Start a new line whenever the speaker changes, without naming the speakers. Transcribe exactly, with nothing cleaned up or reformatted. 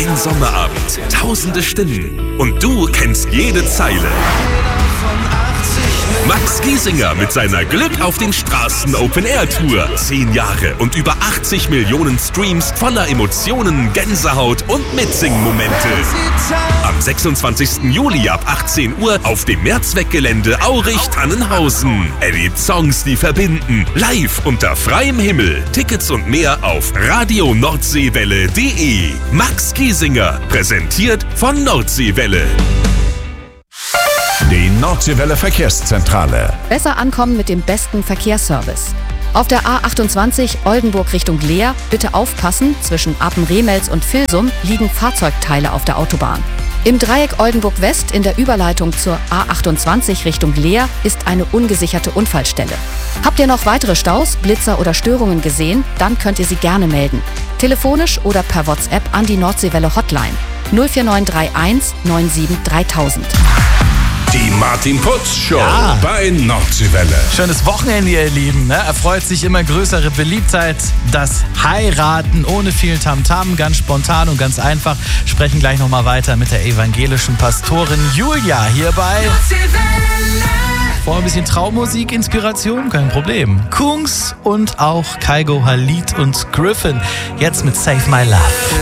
Ein Sommerabend, tausende Stimmen und du kennst jede Zeile. Max Giesinger mit seiner Glück auf den Straßen Open Air Tour. Zehn Jahre und über achtzig Millionen Streams voller Emotionen, Gänsehaut und Mitsingen-Momente. Am sechsundzwanzigsten Juli ab achtzehn Uhr auf dem Mehrzweckgelände Aurich-Tannenhausen. Erlebt Songs, die verbinden. Live unter freiem Himmel. Tickets und mehr auf radio nordseewelle punkt de. Max Giesinger, präsentiert von Nordseewelle.
Die Nordseewelle Verkehrszentrale.
Besser ankommen mit dem besten Verkehrsservice. Auf der A achtundzwanzig Oldenburg Richtung Leer bitte aufpassen, zwischen Apen-Remels und Vilsum liegen Fahrzeugteile auf der Autobahn. Im Dreieck Oldenburg West in der Überleitung zur A achtundzwanzig Richtung Leer ist eine ungesicherte Unfallstelle. Habt ihr noch weitere Staus, Blitzer oder Störungen gesehen? Dann könnt ihr sie gerne melden. Telefonisch oder per WhatsApp an die Nordseewelle Hotline null vier neun drei eins neun sieben dreitausend.
Die Martin Putz Show
Ja.
bei Nordseewelle.
Schönes Wochenende, ihr Lieben. Ne? Erfreut sich immer größere Beliebtheit. Das Heiraten ohne viel Tamtam, ganz spontan und ganz einfach. Sprechen gleich nochmal weiter mit der evangelischen Pastorin Julia hierbei. Vorher ein bisschen Traummusik, Inspiration, kein Problem. Kungs und auch Kaigo Halid und Griffin. Jetzt mit Save My Love.